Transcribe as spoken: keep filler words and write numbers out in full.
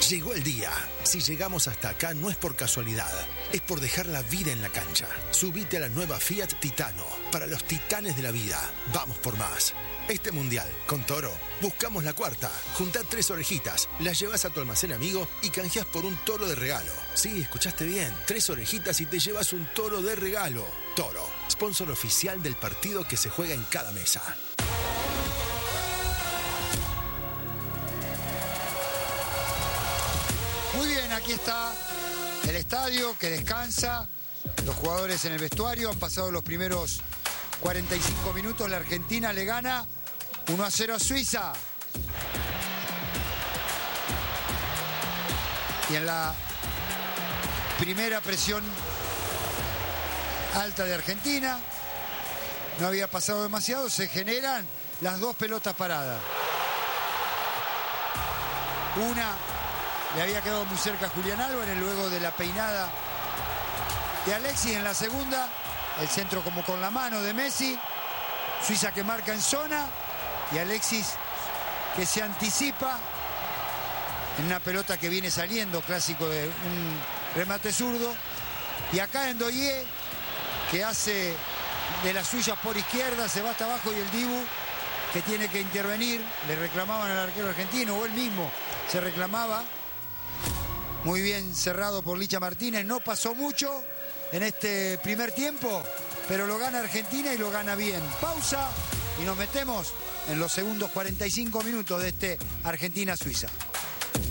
Llegó el día. Si llegamos hasta acá no es por casualidad, es por dejar la vida en la cancha. Subite a la nueva Fiat Titano. Para los titanes de la vida, vamos por más. Este mundial, con Toro, buscamos la cuarta. Juntá tres orejitas, las llevas a tu almacén amigo y canjeás por un toro de regalo. Sí, escuchaste bien. Tres orejitas y te llevas un toro de regalo. Toro, sponsor oficial del partido que se juega en cada mesa. Muy bien, aquí está el estadio que descansa. Los jugadores en el vestuario han pasado los primeros cuarenta y cinco minutos. La Argentina le gana uno a cero a Suiza. Y en la primera presión alta de Argentina, no había pasado demasiado, se generan las dos pelotas paradas. Una le había quedado muy cerca a Julián Álvarez luego de la peinada de Alexis. En la segunda, el centro como con la mano de Messi. Suiza que marca en zona y Alexis que se anticipa en una pelota que viene saliendo, clásico de un remate zurdo. Y acá Ndoye, que hace de las suyas por izquierda, se va hasta abajo y el Dibu que tiene que intervenir. Le reclamaban al arquero argentino o él mismo se reclamaba. Muy bien cerrado por Licha Martínez. No pasó mucho en este primer tiempo, pero lo gana Argentina y lo gana bien. Pausa y nos metemos en los segundos cuarenta y cinco minutos de este Argentina-Suiza.